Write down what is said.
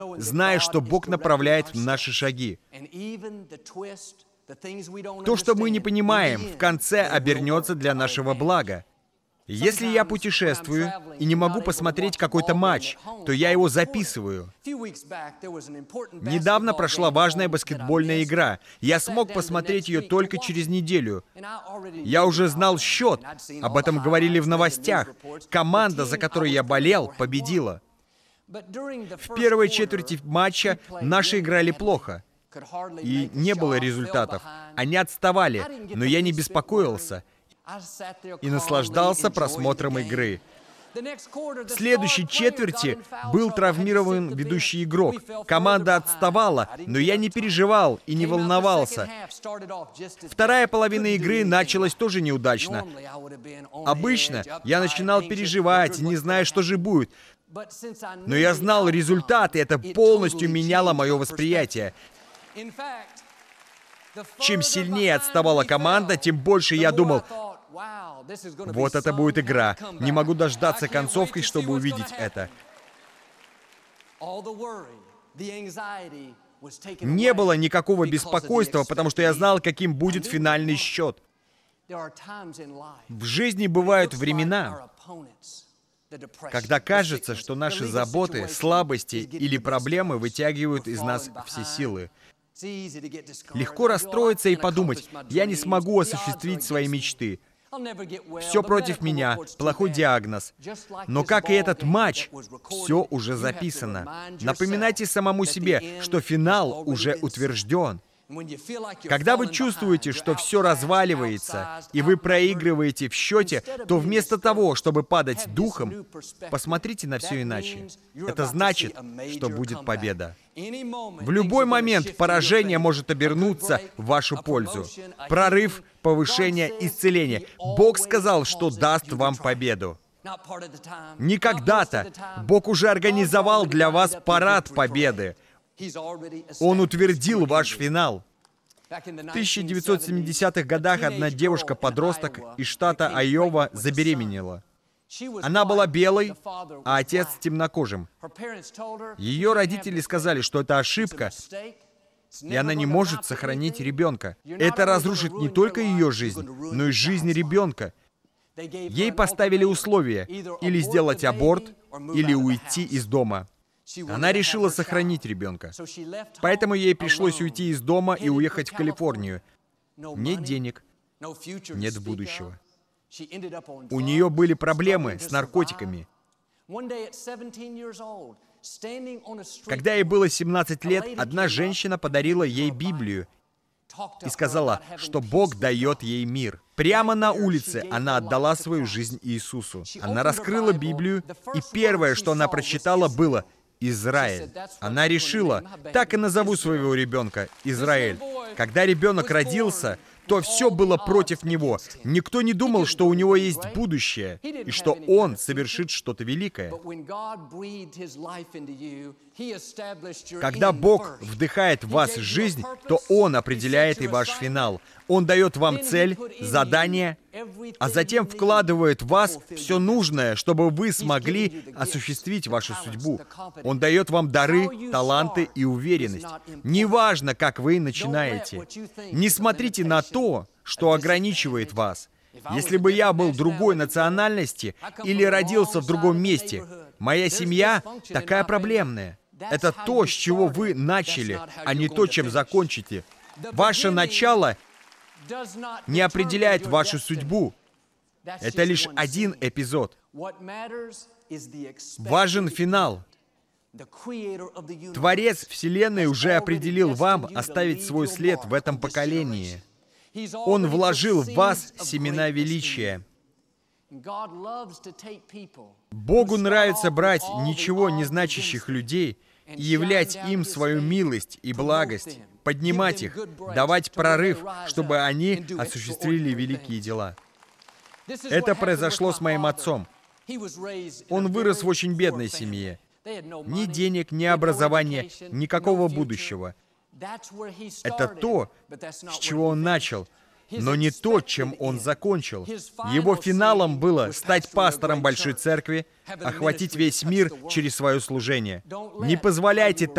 зная, что Бог направляет наши шаги. То, что мы не понимаем, в конце обернется для нашего блага. Если я путешествую и не могу посмотреть какой-то матч, то я его записываю. Недавно прошла важная баскетбольная игра. Я смог посмотреть ее только через неделю. Я уже знал счет. Об этом говорили в новостях. Команда, за которую я болел, победила. В первой четверти матча наши играли плохо. И не было результатов. Они отставали, но я не беспокоился и наслаждался просмотром игры. В следующей четверти был травмирован ведущий игрок. Команда отставала, но я не переживал и не волновался. Вторая половина игры началась тоже неудачно. Обычно я начинал переживать, не зная, что же будет. Но я знал результат, и это полностью меняло мое восприятие. Чем сильнее отставала команда, тем больше я думал: вот это будет игра. Не могу дождаться концовки, чтобы увидеть это. Не было никакого беспокойства, потому что я знал, каким будет финальный счет. В жизни бывают времена, когда кажется, что наши заботы, слабости или проблемы вытягивают из нас все силы. Легко расстроиться и подумать: я не смогу осуществить свои мечты. Все против меня, плохой диагноз. Но как и этот матч, все уже записано. Напоминайте самому себе, что финал уже утвержден. Когда вы чувствуете, что все разваливается, и вы проигрываете в счете, то вместо того, чтобы падать духом, посмотрите на все иначе. Это значит, что будет победа. В любой момент поражение может обернуться в вашу пользу. Прорыв, повышение, исцеление. Бог сказал, что даст вам победу. Не когда-то. Бог уже организовал для вас парад победы. Он утвердил ваш финал. В 1970-х годах одна девушка-подросток из штата Айова забеременела. Она была белой, а отец темнокожим. Ее родители сказали, что это ошибка, и она не может сохранить ребенка. Это разрушит не только ее жизнь, но и жизнь ребенка. Ей поставили условия: или сделать аборт, или уйти из дома. Она решила сохранить ребенка. Поэтому ей пришлось уйти из дома и уехать в Калифорнию. Нет денег, нет будущего. У нее были проблемы с наркотиками. Когда ей было 17 лет, одна женщина подарила ей Библию и сказала, что Бог дает ей мир. Прямо на улице она отдала свою жизнь Иисусу. Она раскрыла Библию, и первое, что она прочитала, было «Израиль». Она решила: так и назову своего ребенка Израиль. Когда ребенок родился, то все было против него. Никто не думал, что у него есть будущее, и что он совершит что-то великое. Когда Бог вдыхает в вас жизнь, то Он определяет и ваш финал. Он дает вам цель, задание, а затем вкладывает в вас все нужное, чтобы вы смогли осуществить вашу судьбу. Он дает вам дары, таланты и уверенность. Неважно, как вы начинаете. Не смотрите на то, что ограничивает вас. Если бы я был другой национальности или родился в другом месте, моя семья такая проблемная. Это то, с чего вы начали, а не то, чем закончите. Ваше начало не определяет вашу судьбу. Это лишь один эпизод. Важен финал. Творец Вселенной уже определил вам оставить свой след в этом поколении. Он вложил в вас семена величия. Богу нравится брать ничего не значащих людей и являть им свою милость и благость, поднимать их, давать прорыв, чтобы они осуществили великие дела. Это произошло с моим отцом. Он вырос в очень бедной семье. Ни денег, ни образования, никакого будущего. Это то, с чего он начал, но не то, чем он закончил. Его финалом было стать пастором большой церкви, охватить весь мир через свое служение. Не позволяйте